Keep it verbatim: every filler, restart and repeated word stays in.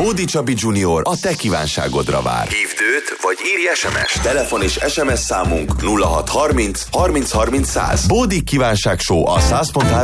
Bódi Csabi junior a te kívánságodra vár. Hívd őt, vagy írj es em es. Telefon és es em es számunk nulla hat harminc harminc harminc száz. Bódi kívánság show a száz pont három